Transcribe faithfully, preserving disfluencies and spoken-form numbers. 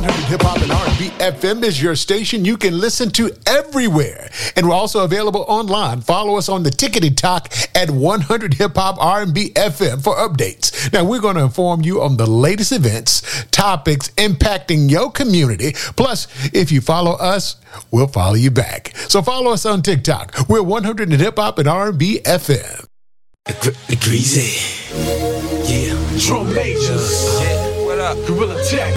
hundred Hip Hop and R and B F M is your station you can listen to everywhere. And we're also available online. Follow us on the Tickety Talk at one hundred Hip Hop R and B F M for updates. Now, we're going to inform you on the latest events, topics impacting your community. Plus, if you follow us, we'll follow you back. So follow us on TikTok. We're one hundred Hip Hop and R and B F M. Greasy. Yeah. Drum Majors. Yeah. What up? Gorilla Tech.